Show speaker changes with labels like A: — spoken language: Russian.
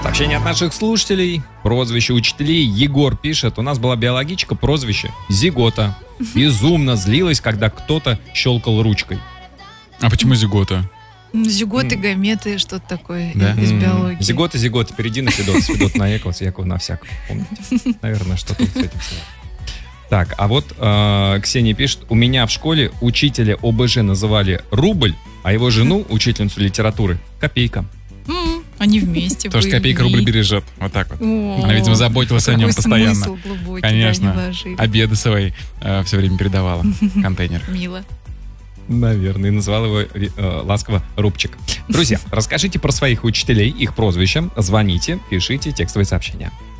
A: Сообщение от наших слушателей. Прозвище учителей. Егор пишет: у нас была биологичка, прозвище Зигота. Безумно злилась, когда кто-то щелкал ручкой.
B: А почему зигота?
C: Зиготы, гаметы, что-то такое
B: Да?
C: из биологии.
A: Зигота, впереди на Федот, Федот на Якова, с Якова на всякого. Помните? Наверное, что-то вот с этим связано. Так, а вот Ксения пишет: у меня в школе учителя ОБЖ называли Рубль, а его жену, учительницу литературы, Копейка.
C: Они вместе
B: Потому что
C: были.
B: копейка рубль бережет. Вот так вот.
C: О,
B: Она, видимо, заботилась о нем
C: какой
B: постоянно.
C: смысл глубокий,
B: Конечно.
C: да, они вложили.
B: Обеды свои все время передавала в контейнер.
C: Мило.
A: Наверное, и назвал его ласково Рубчик. Друзья, расскажите про своих учителей, их прозвища, звоните, пишите текстовые сообщения.